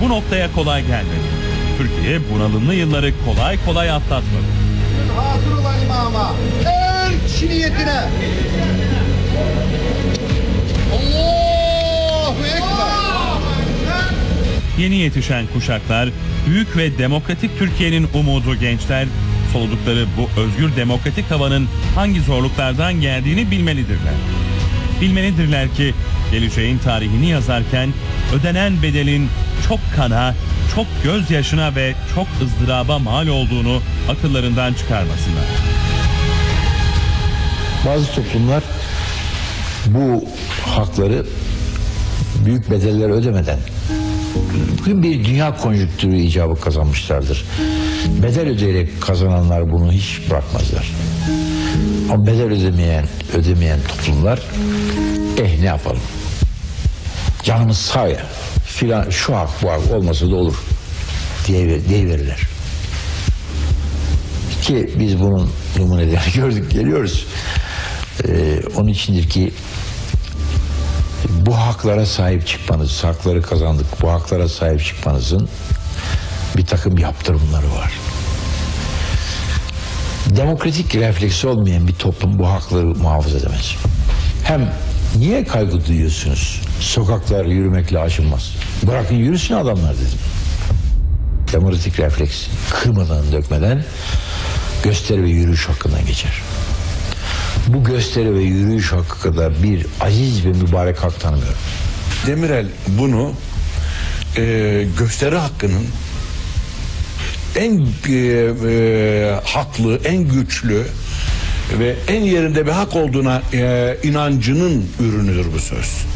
bu noktaya kolay gelmedi. Türkiye bunalımlı yılları kolay kolay atlatmadı. Hazır olan imama, el kişi niyetine. Allahu Ekber. Yeni yetişen kuşaklar, büyük ve demokratik Türkiye'nin umudu gençler, soludukları bu özgür demokratik havanın hangi zorluklardan geldiğini bilmelidirler. Bilmelidirler ki geleceğin tarihini yazarken ödenen bedelin çok kana, çok gözyaşına ve çok ızdıraba mal olduğunu akıllarından çıkarmasınlar. Bazı toplumlar bu hakları büyük bedeller ödemeden bugün bir dünya konjüktürü icabı kazanmışlardır. Bedel ödeyerek kazananlar bunu hiç bırakmazlar. Ama bedel ödemeyen toplumlar ne yapalım? Canımız sağ ya filan şu hak bu hak olmasa da olur diye verirler. Ki biz bunun numunelerini gördük geliyoruz. Onun içindir ki bu haklara sahip çıkmanız, hakları kazandık, bu haklara sahip çıkmanızın bir takım yaptırımları var. Demokratik refleksi olmayan bir toplum bu hakları muhafaza edemez. Hem niye kaygı duyuyorsunuz? Sokaklar yürümekle aşılmaz. Bırakın yürüsün adamlar dedim. Demokratik refleks kırmadan dökmeden gösteri ve yürüyüş hakkından geçer. Bu gösteri ve yürüyüş hakkı kadar bir aziz ve mübarek hak tanımıyorum. Demirel bunu gösteri hakkının en haklı, en güçlü ve en yerinde bir hak olduğuna inancının ürünüdür bu söz.